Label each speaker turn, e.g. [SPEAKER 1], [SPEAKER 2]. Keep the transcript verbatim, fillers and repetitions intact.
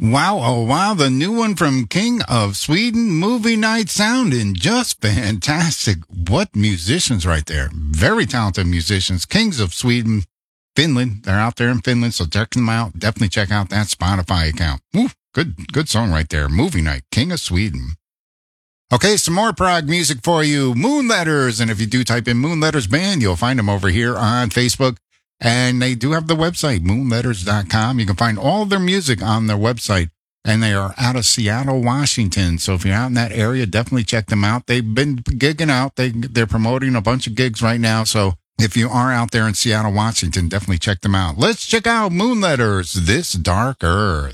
[SPEAKER 1] Wow, oh wow, the new one from King of Sweden, Movie Night, sounding just fantastic. What musicians right there. Very talented musicians. Kings of Sweden, Finland. They're out there in Finland, so check them out. Definitely check out that Spotify account. Woo, good, good song right there. Movie Night, King of Sweden. Okay, some more prog music for you. Moonletters. And if you do type in Moonletters Band, you'll find them over here on Facebook. And they do have the website, moonletters dot com. You can find all of their music on their website. And they are out of Seattle, Washington. So if you're out in that area, definitely check them out. They've been gigging out. They, they're promoting a bunch of gigs right now. So if you are out there in Seattle, Washington, definitely check them out. Let's check out Moonletters, This Dark Earth.